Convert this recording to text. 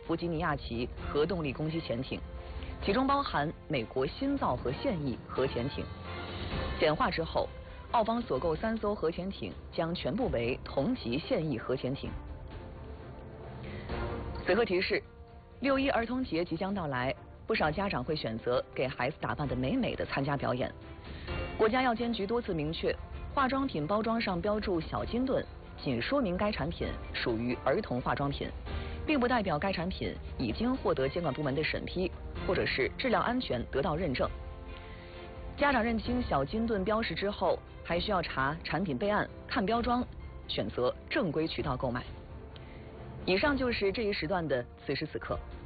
弗吉尼亚级核动力攻击潜艇，其中包含美国新造和现役核潜艇。简化之后，澳方所购3艘核潜艇将全部为同级现役核潜艇。随后提示：6·1儿童节即将到来，不少家长会选择给孩子打扮得美美的参加表演。国家药监局多次明确，化妆品包装上标注小金盾，仅说明该产品属于儿童化妆品，并不代表该产品已经获得监管部门的审批，或者是质量安全得到认证。家长认清小金盾标识之后，还需要查产品备案、看标装，选择正规渠道购买。以上就是这一时段的此时此刻。